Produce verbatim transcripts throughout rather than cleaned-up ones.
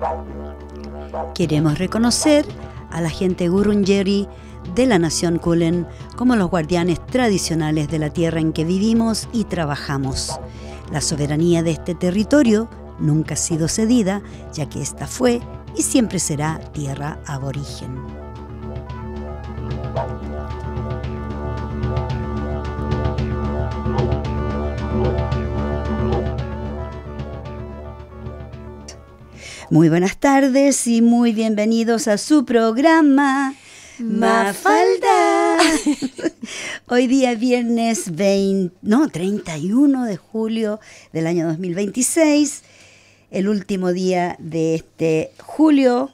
Queremos reconocer a la gente Gurungeri de la nación Kulin como los guardianes tradicionales de la tierra en que vivimos y trabajamos. La soberanía de este territorio nunca ha sido cedida, ya que esta fue y siempre será tierra aborigen. Muy buenas tardes y muy bienvenidos a su programa Mafalda. Hoy día viernes veinte, no, treinta y uno de julio del año dos mil veintiséis, el último día de este julio,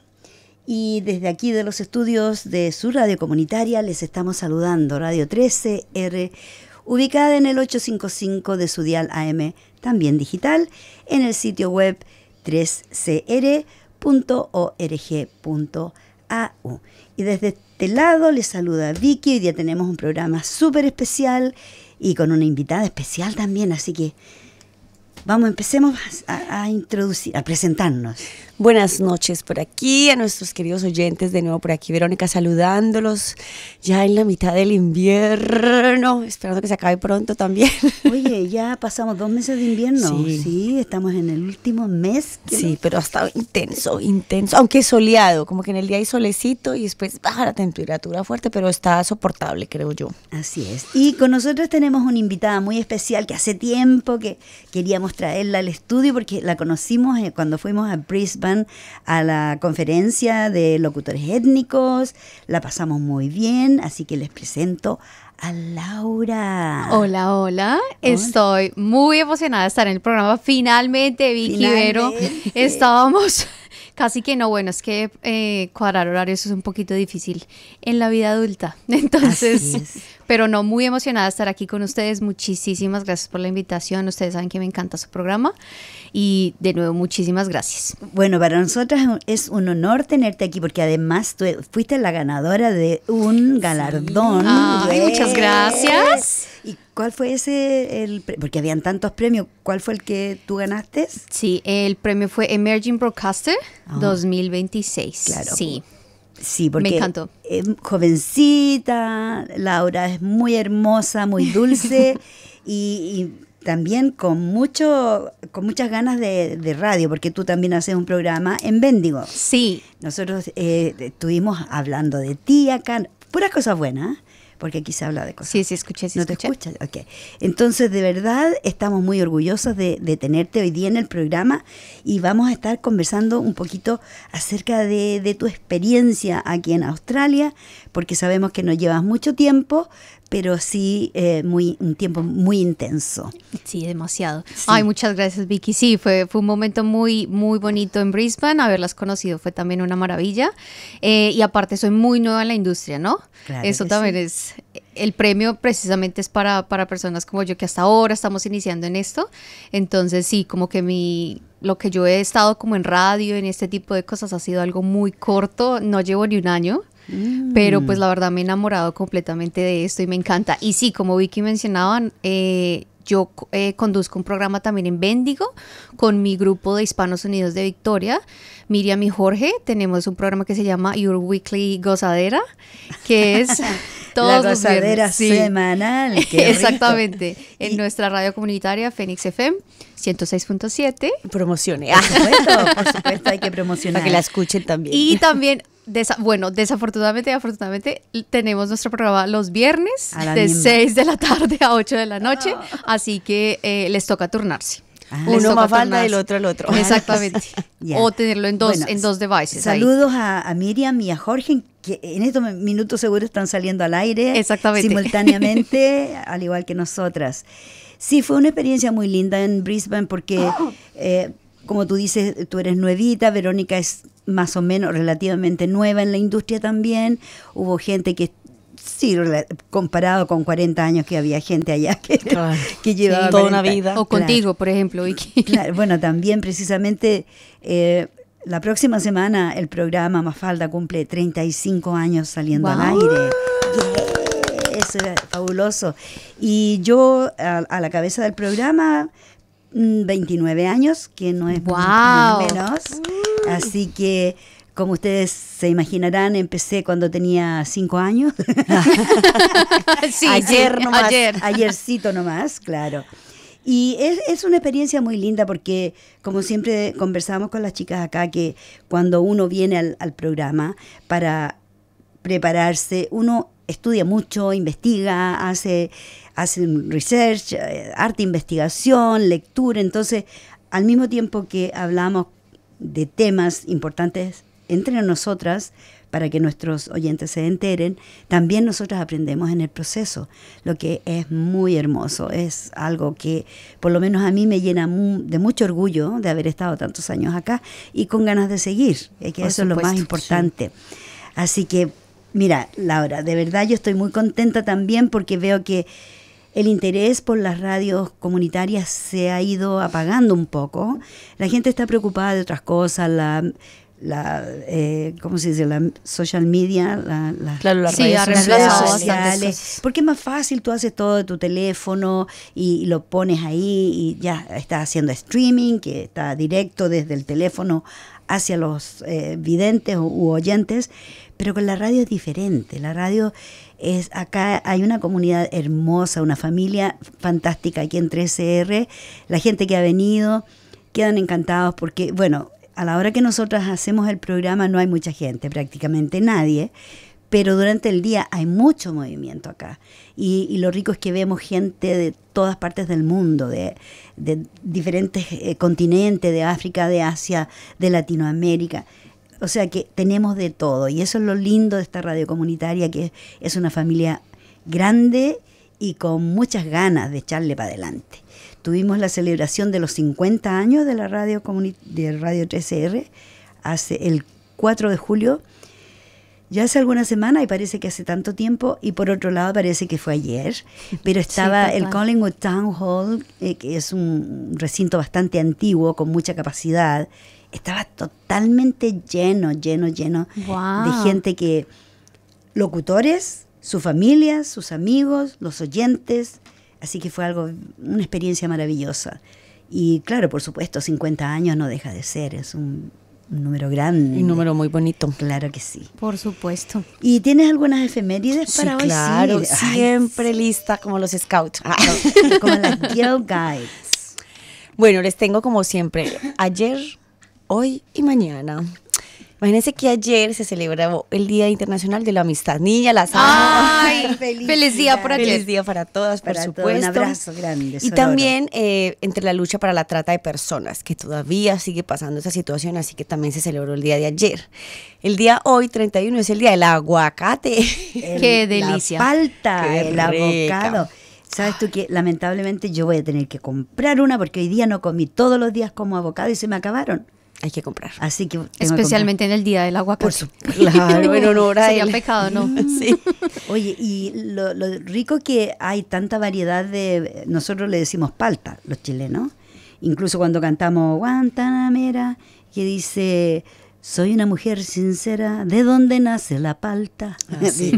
y desde aquí de los estudios de su radio comunitaria les estamos saludando, Radio trece R, ubicada en el ochocientos cincuenta y cinco de su dial A M, también digital, en el sitio web tres c r punto org punto a u. Y desde este lado les saluda Vicky. Hoy día tenemos un programa súper especial y con una invitada especial también, así que vamos, empecemos a, a introducir, a presentarnos. Buenas noches por aquí, a nuestros queridos oyentes, de nuevo por aquí Verónica saludándolos, ya en la mitad del invierno, esperando que se acabe pronto también. Oye, ya pasamos dos meses de invierno, sí, sí, estamos en el último mes. Sí, no, pero ha estado intenso, intenso, aunque soleado, como que en el día hay solecito y después baja la temperatura fuerte, pero está soportable, creo yo. Así es, y con nosotros tenemos una invitada muy especial que hace tiempo que queríamos traerla al estudio porque la conocimos cuando fuimos a Brisbane a la conferencia de locutores étnicos, la pasamos muy bien, así que les presento a Laura. Hola, hola, estoy muy emocionada de estar en el programa, finalmente, Vicky, finalmente. Vero, estábamos... Casi que no, bueno, es que eh, cuadrar horarios es un poquito difícil en la vida adulta, entonces, pero no, muy emocionada de estar aquí con ustedes, muchísimas gracias por la invitación, ustedes saben que me encanta su programa y de nuevo muchísimas gracias. Bueno, para nosotras es un honor tenerte aquí porque además tú fuiste la ganadora de un galardón. Sí. Ay, muchas gracias. ¿Y cuál fue ese? El, porque habían tantos premios. ¿Cuál fue el que tú ganaste? Sí, el premio fue Emerging Broadcaster oh. dos mil veintiséis. Claro. Sí. Sí, porque me encantó. Es jovencita, Laura es muy hermosa, muy dulce y, y también con mucho, con muchas ganas de, de radio, porque tú también haces un programa en Bendigo. Sí. Nosotros eh, estuvimos hablando de ti acá, puras cosas buenas, ¿eh? Porque aquí se habla de cosas. Sí, sí, escuché, sí, ¿No escuché. te escuchas? Ok. Entonces, de verdad, estamos muy orgullosos de, de tenerte hoy día en el programa y vamos a estar conversando un poquito acerca de, de tu experiencia aquí en Australia, porque sabemos que no llevas mucho tiempo, pero sí eh, muy, un tiempo muy intenso. Sí, demasiado. Sí. Ay, muchas gracias, Vicky. Sí, fue, fue un momento muy, muy bonito en Brisbane. Haberlas conocido fue también una maravilla. Eh, y aparte, soy muy nueva en la industria, ¿no? Claro. Eso también sí. es... El premio precisamente es para, para personas como yo que hasta ahora estamos iniciando en esto. Entonces, sí, como que mi... Lo que yo he estado como en radio, en este tipo de cosas, ha sido algo muy corto. No llevo ni un año. Mm. Pero pues la verdad me he enamorado completamente de esto y me encanta. Y sí, como Vicky mencionaba, eh, yo eh, conduzco un programa también en Bendigo con mi grupo de Hispanos Unidos de Victoria, Miriam y Jorge. Tenemos un programa que se llama Your Weekly Gozadera, que es todos la los gozadera viernes, sí. semanal. Qué exactamente, rico. En y... nuestra radio comunitaria Fénix F M ciento seis punto siete. Promocione. Por supuesto, por supuesto, hay que promocionar. Para que la escuchen también. Y también... Desa- bueno, desafortunadamente y afortunadamente tenemos nuestro programa los viernes de misma. seis de la tarde a ocho de la noche, oh. así que eh, les toca turnarse. Ah, uno más falda y el otro el otro. Exactamente. yeah. O tenerlo en dos, bueno, en dos devices. Saludos a, a Miriam y a Jorge, que en estos minutos seguro están saliendo al aire Exactamente. simultáneamente, al igual que nosotras. Sí, fue una experiencia muy linda en Brisbane porque, oh. eh, como tú dices, tú eres nuevita, Verónica es más o menos relativamente nueva en la industria también. Hubo gente que, sí, comparado con cuarenta años que había gente allá que, claro. que llevaba sí, toda una vida. O contigo, claro. por ejemplo, Vicky. Claro, bueno, también precisamente eh, la próxima semana el programa Mafalda cumple treinta y cinco años saliendo wow. al aire. Yeah, eso es fabuloso. Y yo a, a la cabeza del programa... veintinueve años, que no es wow. menos. Así que, como ustedes se imaginarán, empecé cuando tenía cinco años. Sí, Ayer sí, nomás. ayer. Ayercito nomás, claro. Y es, es una experiencia muy linda porque, como siempre conversamos con las chicas acá, que cuando uno viene al, al programa para prepararse, uno estudia mucho, investiga, hace, hace un research, eh, arte, investigación, lectura. Entonces, al mismo tiempo que hablamos de temas importantes entre nosotras, para que nuestros oyentes se enteren, también nosotros aprendemos en el proceso, lo que es muy hermoso, es algo que por lo menos a mí me llena mu- de mucho orgullo de haber estado tantos años acá y con ganas de seguir, es que Por eso es lo más supuesto, importante. Así que, mira, Laura, de verdad yo estoy muy contenta también porque veo que el interés por las radios comunitarias se ha ido apagando un poco, la gente está preocupada de otras cosas, la... la eh, ¿cómo se dice? La social media, la, la- Claro, las Sí, redes ha las sociales. redes reemplazado sociales. bastantes sociales, cosas. porque es más fácil, tú haces todo de tu teléfono y, y lo pones ahí y ya estás haciendo streaming, que está directo desde el teléfono hacia los eh, videntes u, u oyentes, pero con la radio es diferente, la radio es, acá hay una comunidad hermosa, una familia fantástica aquí en trece erre, la gente que ha venido quedan encantados porque, bueno, a la hora que nosotras hacemos el programa no hay mucha gente, prácticamente nadie, pero durante el día hay mucho movimiento acá. Y, y lo rico es que vemos gente de todas partes del mundo, de, de diferentes eh, continentes, de África, de Asia, de Latinoamérica. O sea que tenemos de todo. Y eso es lo lindo de esta radio comunitaria, que es una familia grande y con muchas ganas de echarle para adelante. Tuvimos la celebración de los cincuenta años de la radio comuni- de Radio trece erre hace el cuatro de julio, ya hace alguna semana y parece que hace tanto tiempo, y por otro lado parece que fue ayer, pero estaba Sí, el total. Collingwood Town Hall, eh, que es un recinto bastante antiguo, con mucha capacidad, estaba totalmente lleno, lleno, lleno Wow. de gente que, locutores, sus familias, sus amigos, los oyentes. Así que fue algo, una experiencia maravillosa. Y claro, por supuesto, cincuenta años no deja de ser, es un, un número grande. Un número muy bonito. Claro que sí. Por supuesto. ¿Y tienes algunas efemérides Sí, para hoy? claro, Sí. Ay, siempre lista como los scouts. Ah. como las Girl Guides. Bueno, les tengo como siempre, ayer, hoy y mañana. Imagínense que ayer se celebró el Día Internacional de la Amistad. Niña, las amo. Ay, Feliz feliz día por día. ayer. Feliz día para todas, por Para todo, supuesto. un abrazo grande. Y sororo. también eh, entre la lucha para la trata de personas, que todavía sigue pasando esa situación, así que también se celebró el día de ayer. El día hoy, treinta y uno, es el día del aguacate. El- Qué delicia. La palta, Qué el rica. avocado. ¿Sabes tú que lamentablemente yo voy a tener que comprar una porque hoy día no comí, todos los días como avocado y se me acabaron? Hay que comprar. Así que tengo que Especialmente en el día del aguacate. Por supuesto. Claro, en honor a Sería él. pecado, ¿no? Sí. comprar. Oye, y lo, lo rico que hay tanta variedad de... Nosotros le decimos palta, los chilenos. Incluso cuando cantamos Guantanamera, que dice... Soy una mujer sincera, ¿de dónde nace la palta? Ah, sí.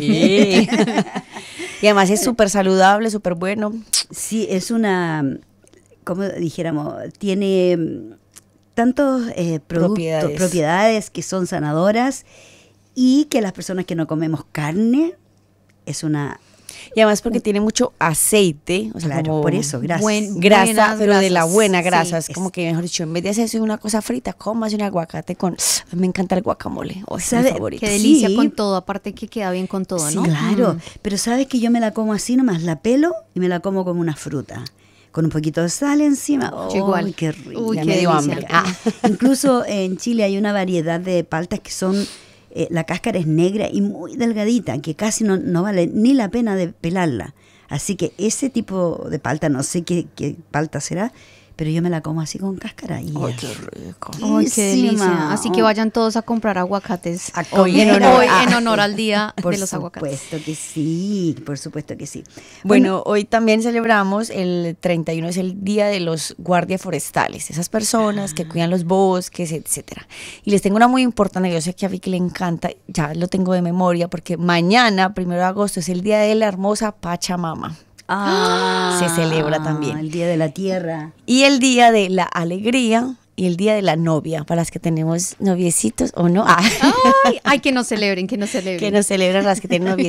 Y además es súper saludable, súper bueno. Sí, es una, como dijéramos, tiene mm, tantos eh, productos, Propiedades. propiedades. que son sanadoras y que las personas que no comemos carne es una, Y además porque tiene mucho aceite, o sea, claro, como por eso, grasa. Buen- grasa, buenas pero de la grasas. buena grasa. Sí, es como es- que, mejor dicho, en vez de hacerse una cosa frita, cómase un aguacate con... A mí me encanta el guacamole, oh, es mi ¿Sabe favorito. Qué delicia Sí. con todo, aparte que queda bien con todo, Sí, ¿no? claro, Mm. pero sabes que yo me la como así nomás, la pelo y me la como como una fruta. Con un poquito de sal encima. Yo ¡Uy, igual. qué rico! Uy, Ya qué me dio delicia. hambre. Ah. Incluso en Chile hay una variedad de paltas que son, eh, la cáscara es negra y muy delgadita, que casi no, no vale ni la pena de pelarla. Así que ese tipo de palta, no sé qué, qué palta será, pero yo me la como así con cáscara. Y Ay, ya. qué rico. Ay, qué delicia. Riquísima. Así que vayan todos a comprar aguacates. A Hoy, en comer. honor, Ah. en honor al día Por de los aguacates. supuesto que sí, por supuesto que sí. Bueno, hoy también celebramos el treinta y uno, es el Día de los Guardias Forestales, esas personas que cuidan los bosques, etcétera. Y les tengo una muy importante, yo sé que a Vicky le encanta, ya lo tengo de memoria, porque mañana, primero de agosto, es el Día de la hermosa Pachamama. Ah, Se celebra también. El Día de la Tierra. Y el Día de la Alegría y el día de la novia, para las que tenemos noviecitos o no. Ah. Ay, ay, que nos celebren, que nos celebren. Que nos celebran las que tienen noviecitos.